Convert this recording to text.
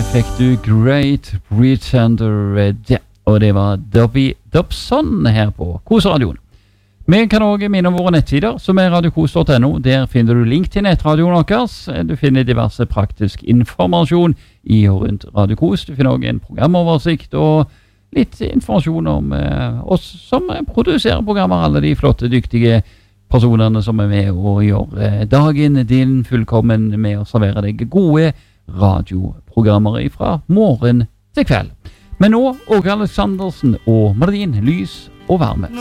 fikk du Great Pretender, og det var Dobby Dobson her på Kosradioen. Vi kan også minne om våre nettsider, som er radiokos.no. Der finner du link til nettradioen deres. Du finner diverse praktisk informasjon i og rundt Radio Kos. Du finner også en programoversikt og litt informasjon om oss som produserer programmer, alle de flotte, dyktige personene som er med og gjør dagen din fullkommen med å servere deg gode radioprogrammer fra morgen til kveld. Men nå, Åge Aleksandersen og Martin, lys og varme.